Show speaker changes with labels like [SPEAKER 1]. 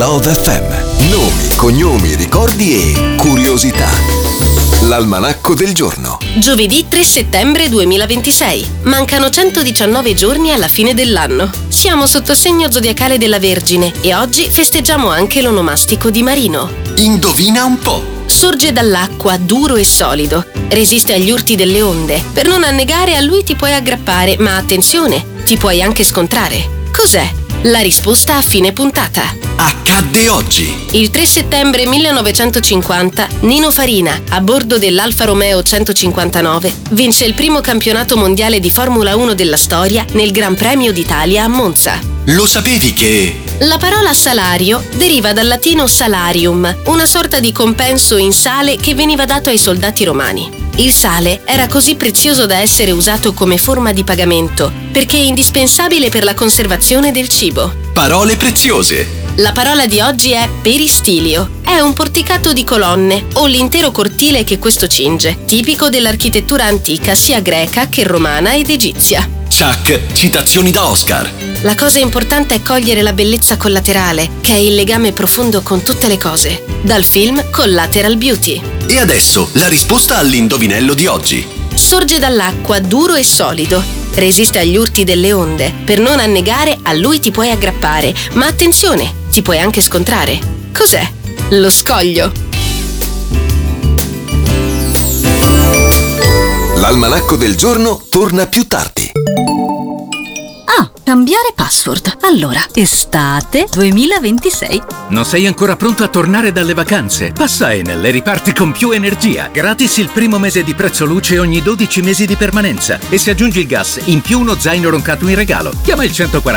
[SPEAKER 1] Love FM. Nomi, cognomi, ricordi e curiosità. L'almanacco del giorno.
[SPEAKER 2] Giovedì 3 settembre 2026. Mancano 119 giorni alla fine dell'anno. Siamo sotto segno zodiacale della Vergine e oggi festeggiamo anche l'onomastico di Marino.
[SPEAKER 1] Indovina un po'.
[SPEAKER 2] Sorge dall'acqua, duro e solido. Resiste agli urti delle onde. Per non annegare, a lui ti puoi aggrappare, ma attenzione, ti puoi anche scontrare. Cos'è? La risposta a fine puntata.
[SPEAKER 1] Accadde oggi.
[SPEAKER 2] Il 3 settembre 1950, Nino Farina, a bordo dell'Alfa Romeo 159, vince il primo campionato mondiale di Formula 1 della storia nel Gran Premio d'Italia a Monza.
[SPEAKER 1] Lo sapevi che...
[SPEAKER 2] La parola salario deriva dal latino salarium, una sorta di compenso in sale che veniva dato ai soldati romani. Il sale era così prezioso da essere usato come forma di pagamento, perché è indispensabile per la conservazione del cibo.
[SPEAKER 1] Parole preziose.
[SPEAKER 2] La parola di oggi è peristilio. È un porticato di colonne o l'intero cortile che questo cinge, tipico dell'architettura antica sia greca che romana ed egizia.
[SPEAKER 1] Ciak, citazioni da Oscar.
[SPEAKER 2] La cosa importante è cogliere la bellezza collaterale, che è il legame profondo con tutte le cose. Dal film Collateral Beauty.
[SPEAKER 1] E adesso la risposta all'indovinello di oggi.
[SPEAKER 2] Sorge dall'acqua, duro e solido. Resiste agli urti delle onde. Per non annegare, a lui ti puoi aggrappare. Ma attenzione, ti puoi anche scontrare. Cos'è? Lo scoglio.
[SPEAKER 1] L'almanacco del giorno torna più tardi.
[SPEAKER 3] Cambiare password. Allora, estate 2026.
[SPEAKER 4] Non sei ancora pronto a tornare dalle vacanze? Passa Enel e riparti con più energia. Gratis il primo mese di prezzo luce ogni 12 mesi di permanenza. E se aggiungi il gas, in più uno zaino roncato in regalo. Chiama il 140